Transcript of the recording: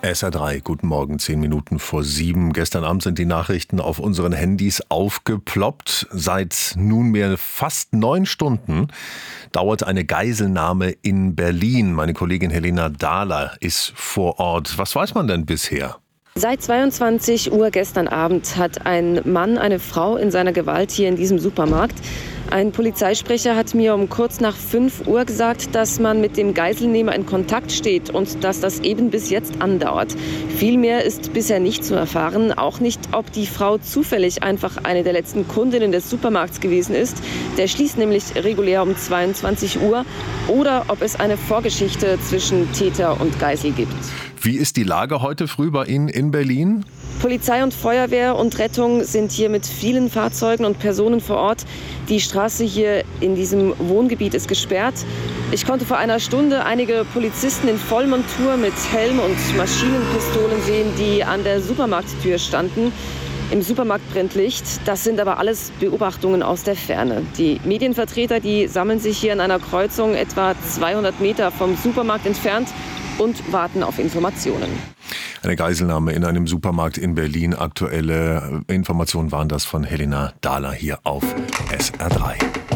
SR3, guten Morgen, 10 Minuten vor 7. Gestern Abend sind die Nachrichten auf unseren Handys aufgeploppt. Seit nunmehr fast 9 Stunden dauert eine Geiselnahme in Berlin. Meine Kollegin Helena Dahler ist vor Ort. Was weiß man denn bisher? Seit 22 Uhr gestern Abend hat ein Mann eine Frau in seiner Gewalt hier in diesem Supermarkt. Ein Polizeisprecher hat mir um kurz nach 5 Uhr gesagt, dass man mit dem Geiselnehmer in Kontakt steht und dass das eben bis jetzt andauert. Viel mehr ist bisher nicht zu erfahren. Auch nicht, ob die Frau zufällig einfach eine der letzten Kundinnen des Supermarkts gewesen ist. Der schließt nämlich regulär um 22 Uhr. Oder ob es eine Vorgeschichte zwischen Täter und Geisel gibt. Wie ist die Lage heute früh bei Ihnen in Berlin? Polizei und Feuerwehr und Rettung sind hier mit vielen Fahrzeugen und Personen vor Ort. Die Straße hier in diesem Wohngebiet ist gesperrt. Ich konnte vor einer Stunde einige Polizisten in Vollmontur mit Helm und Maschinenpistolen sehen, die an der Supermarkttür standen. Im Supermarkt brennt Licht. Das sind aber alles Beobachtungen aus der Ferne. Die Medienvertreter, die sammeln sich hier an einer Kreuzung etwa 200 Meter vom Supermarkt entfernt und warten auf Informationen. Eine Geiselnahme in einem Supermarkt in Berlin. Aktuelle Informationen waren das von Helena Dahler hier auf SR3.